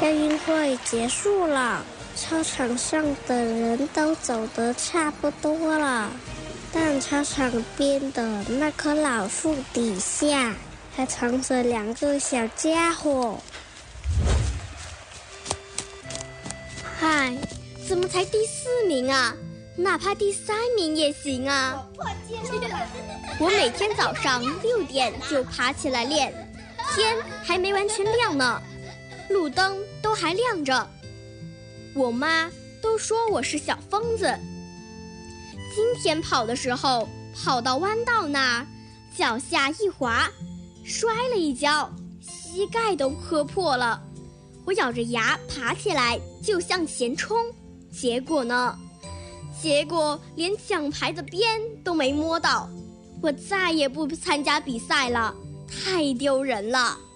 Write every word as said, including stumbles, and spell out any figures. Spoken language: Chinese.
校运会结束了，操场上的人都走得差不多了，但操场边的那棵老树底下还藏着两个小家伙。 嗨，怎么才第四名啊？哪怕第三名也行啊！我每天早上六点就爬起来练，天还没完全亮呢，路灯都还亮着。我妈都说我是小疯子。今天跑的时候，跑到弯道那儿，脚下一滑，摔了一跤，膝盖都磕破了。我咬着牙爬起来就向前冲，结果呢？结果连奖牌的边都没摸到。我再也不参加比赛了，太丢人了。